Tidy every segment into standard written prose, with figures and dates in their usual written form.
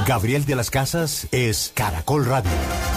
Gabriel de las Casas es Caracol Radio.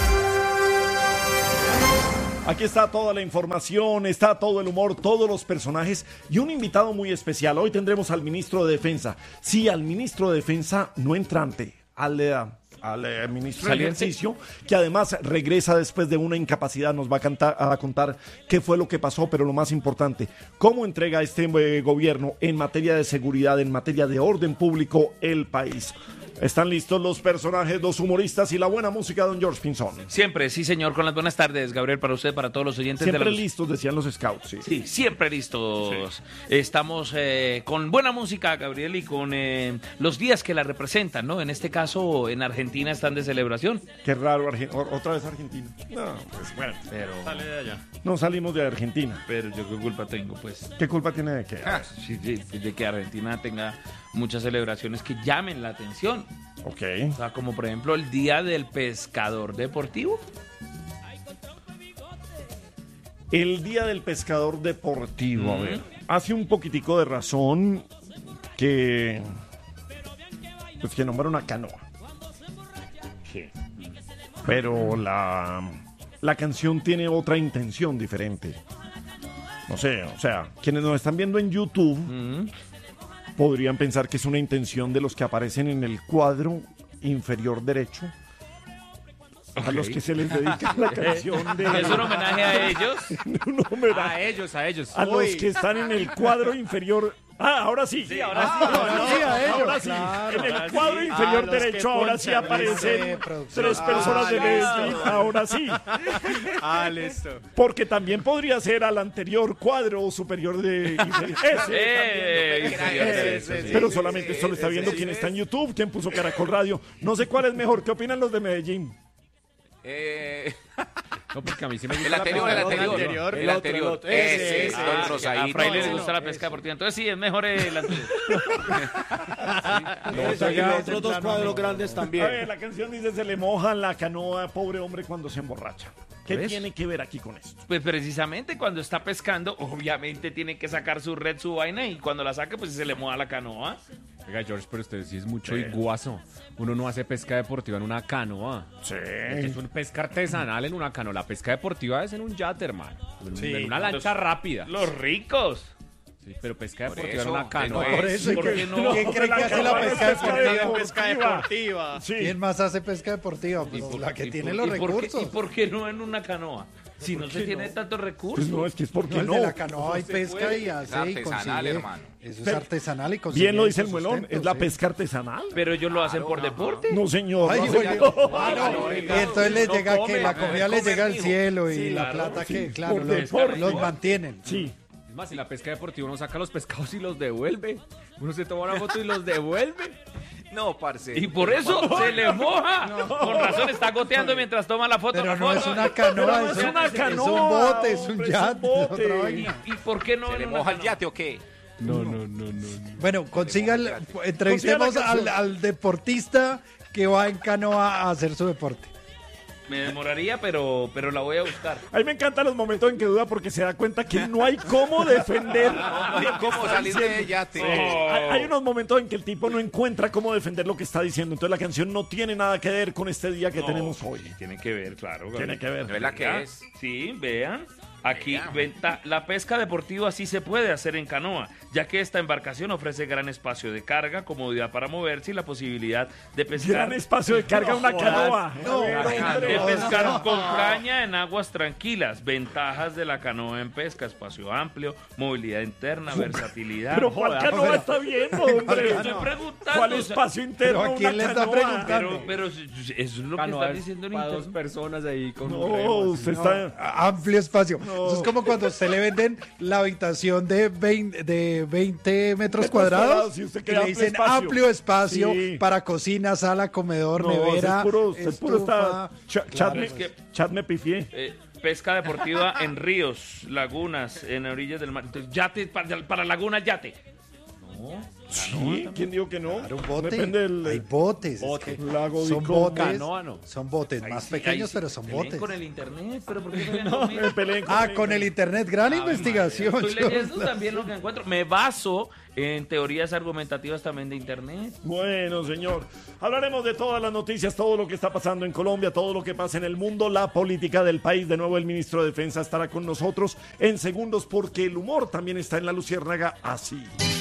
Aquí está toda la información, está todo el humor, todos los personajes y un invitado muy especial. Hoy tendremos al ministro de Defensa. Sí, al ministro de Defensa no entrante, al ministro de Ejercicio, que además regresa después de una incapacidad. Nos va a contar qué fue lo que pasó, pero lo más importante, cómo entrega este gobierno en materia de seguridad, en materia de orden público, el país. ¿Están listos los personajes, los humoristas y la buena música, don George Pinzón? Siempre, sí señor, con las buenas tardes, Gabriel, para usted, para todos los oyentes. Siempre listos, decían los scouts. Sí, sí, siempre listos. Sí. Estamos con buena música, Gabriel, y con los días que la representan, ¿no? En este caso, en Argentina están de celebración. Qué raro, otra vez Argentina. No, pues bueno. Pero sale de allá. No salimos de Argentina. Pero yo qué culpa tengo, pues. ¿Qué culpa tiene de qué? Sí, de que Argentina tenga muchas celebraciones que llamen la atención. Ok. O sea, como por ejemplo el Día del Pescador Deportivo. El Día del Pescador Deportivo, a ver, hace un poquitico de razón que nombra una canoa. Sí. Pero la canción tiene otra intención diferente. No sé, o sea, quienes nos están viendo en YouTube podrían pensar que es una intención de los que aparecen en el cuadro inferior derecho. A los que se les dedica la canción de... ¿Es un homenaje a ellos? Un homenaje. A ellos. A los que están en el cuadro inferior... ahora sí. Sí, ahora sí. A ellos. Ahora sí. Claro, en el cuadro inferior derecho ahora sí aparecen tres personas de Medellín. Ahora sí. Listo. Porque también podría ser al anterior cuadro superior de inferior. Ese. Pero solamente esto lo está viendo quien está en YouTube, quien puso Caracol Radio. No sé cuál es mejor. ¿Qué opinan los de Medellín? No, porque a mí sí me gusta el anterior. Ese es el rosadito. A Fraile le gusta la pesca deportiva, entonces sí, es mejor el anterior. Otros dos cuadros grandes también. A ver, la canción dice: se le moja la canoa, pobre hombre, cuando se emborracha. ¿Qué tiene que ver aquí con esto? Pues precisamente cuando está pescando, obviamente tiene que sacar su red, su vaina, y cuando la saque, pues se le moja la canoa. Oiga, George, pero usted sí es mucho iguazo. Uno no hace pesca deportiva en una canoa. Sí. Es una pesca artesanal en una canoa. La pesca deportiva es en un yate, hermano. En una lancha rápida. Los ricos. Sí, pero pesca deportiva en una canoa. Por eso, ¿quién cree que hace la pesca deportiva? Sí. ¿Quién más hace pesca deportiva? Pues la que tiene los recursos. ¿Y por qué no en una canoa? Si no se tiene tantos recursos. Pues no, es que es porque no. De la canoa hay pesca y hace y consigue. Hermano. Eso es artesanal y consigue. Bien lo dice el muelón, es la pesca artesanal. Pero ellos lo hacen por deporte. No, señor. Y entonces les llega que la comida les llega al cielo y la plata que, claro, los mantienen. Sí. Es más, si la pesca deportiva uno saca los pescados y los devuelve. Uno se toma una foto y los devuelve. No, parce. Y por eso se le moja. Con razón está goteando mientras toma la foto. Pero no es una canoa, es una canoa. Es un bote, es un yate. ¿Y por qué no se le moja el yate o qué? No. Bueno, entrevistemos al deportista que va en canoa a hacer su deporte. Me demoraría, pero la voy a buscar. A mí me encantan los momentos en que duda porque se da cuenta que no hay cómo defender. No hay cómo salir de yate. Sí. Hay unos momentos en que el tipo no encuentra cómo defender lo que está diciendo. Entonces la canción no tiene nada que ver con este día que tenemos hoy. Tiene que ver, claro. Tiene que ver. ¿No es la que es? Sí, vean. Aquí la pesca deportiva sí se puede hacer en canoa, ya que esta embarcación ofrece gran espacio de carga, comodidad para moverse y la posibilidad de pescar. Gran espacio de carga, una canoa. De pescar con caña en aguas tranquilas. Ventajas de la canoa en pesca: espacio amplio, movilidad interna, versatilidad. Pero ¿cuál canoa está viendo, hombre? Estoy preguntando. ¿Cuál espacio interno? ¿Pero a quién le está preguntando? Pero eso es lo que está diciendo en para internet. dos personas ahí con No, un remo, usted está... Amplio espacio. Eso es como cuando a usted le venden la habitación de 20 metros cuadrados y usted y queda le dicen amplio espacio para cocina, sala, comedor, nevera, estufa. Chat me pifié. Pesca deportiva en ríos, lagunas, en orillas del mar. Entonces, yate, para lagunas, yate. No. Sí, ¿quién dijo que no? Claro, un bote. Depende del Hay botes. Bote. Es que lago son de botes. Canoa, no. Son botes Ahí más sí, pequeños, ahí sí, pero son peleen botes. con el internet, pero ¿por qué me No, me peleen Con el internet, gran investigación. Estoy leyendo también lo que encuentro. Me baso en teorías argumentativas también de internet. Bueno, señor, hablaremos de todas las noticias, todo lo que está pasando en Colombia, todo lo que pasa en el mundo, la política del país. De nuevo, el ministro de Defensa estará con nosotros en segundos porque el humor también está en La Luciérnaga así.